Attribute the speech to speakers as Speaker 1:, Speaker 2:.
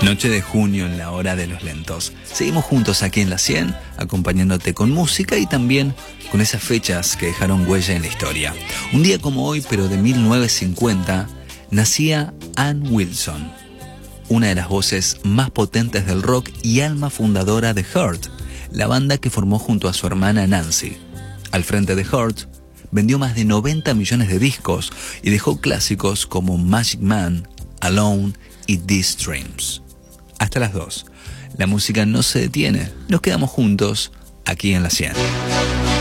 Speaker 1: Noche de junio en la hora de los lentos. Seguimos juntos aquí en la 100, acompañándote con música y también con esas fechas que dejaron huella en la historia. Un día como hoy, pero de 1950, nacía Ann Wilson, una de las voces más potentes del rock y alma fundadora de Heart, la banda que formó junto a su hermana Nancy. Al frente de Heart, vendió más de 90 millones de discos y dejó clásicos como Magic Man, Alone y These Dreams. Hasta las 2. La música no se detiene. Nos quedamos juntos aquí en la 100.